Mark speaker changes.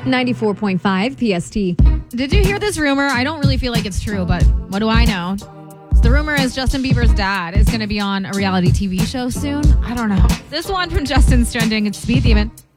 Speaker 1: 94.5 PST.
Speaker 2: Did you hear this rumor? I don't really feel like it's true, but what do I know? The rumor is Justin Bieber's dad is going to be on a reality TV show soon. I don't know. This one from Justin's trending. It's Speed Demon.